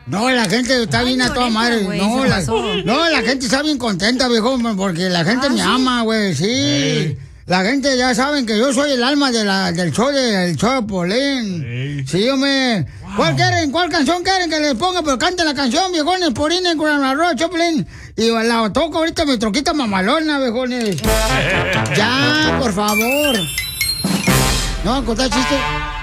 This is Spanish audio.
No, la gente está bien a toda madre. güey, No, se pasó. la gente está bien contenta, viejo, porque la gente me ¿sí? ama, güey, sí. La gente ya saben que yo soy el alma del show de Piolín. Sí, hombre. Wow. ¿Cuál canción quieren que les ponga? Pero canten la canción, viejones, por ir con el arroz, Choplin. Y la toco ahorita mi troquita mamalona, viejones. Ya, por favor. No, contar chiste.